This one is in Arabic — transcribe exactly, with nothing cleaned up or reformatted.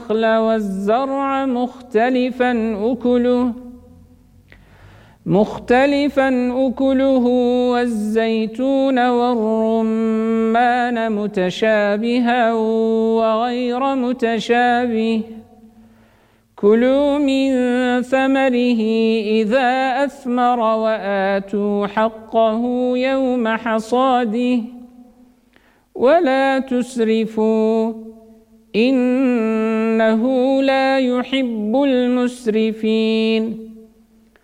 والنخل والزرع مختلفا أكله مختلفا أكله والزيتون والرمان متشابها وغير متشابه كلوا من ثمره إذا أثمر وآتوا حقه يوم حصاده ولا تسرفوا إنه لا يحب المسرفين